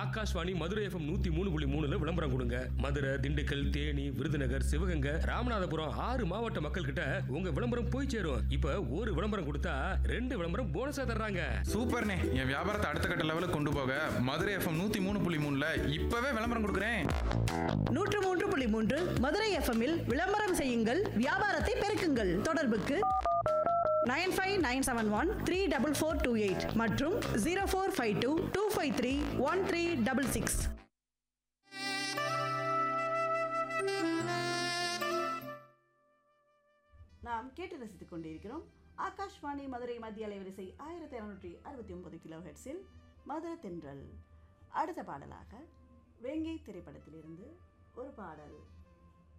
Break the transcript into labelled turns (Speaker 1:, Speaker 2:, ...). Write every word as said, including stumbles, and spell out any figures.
Speaker 1: Akashvani Madurai FM நூத்தி மூணு புள்ளி மூணுல விளம்பரம் கொடுங்க. மதுரை, திண்டுக்கல், தேனி, விருதுநகர், சிவகங்கை, ராமநாதபுரம் ஆறு மாவட்ட மக்கள் கிட்ட உங்க விளம்பரம் போய் சேரும். இப்ப ஒரு விளம்பரம் கொடுத்தா ரெண்டு விளம்பரம் போனஸா தர்றாங்க.
Speaker 2: சூப்பர்ண்ணே, என் வியாபாரத்தை அடுத்த கட்ட லெவலுக்கு கொண்டு போக மதுரை எஃப்எம் நூத்தி மூணு புள்ளி மூணுல இப்பவே விளம்பரம் கொடுக்குறேன்.
Speaker 3: நூற்று மூன்று புள்ளி மூன்று மதுரை எஃப்எம்மில் விளம்பரம் செய்யுங்கள், வியாபாரத்தை பெருக்குங்கள். தொடர்புக்கு nine five nine seven one three double four two eight மற்றும் zero four five two two five three one three double six. நாம் கேட்டு ரசித்துக் கொண்டிருக்கிறோம் ஆகாஷ்வாணி மதுரை மத்திய அலைவரிசை ஆயிரத்தி இருநூற்றி அறுபத்தி ஒன்பது கிலோ ஹெர்ட்ஸில் மதுரை தென்றல். அடுத்த பாடலாக வேங்கை திரைப்படத்திலிருந்து ஒரு பாடல்.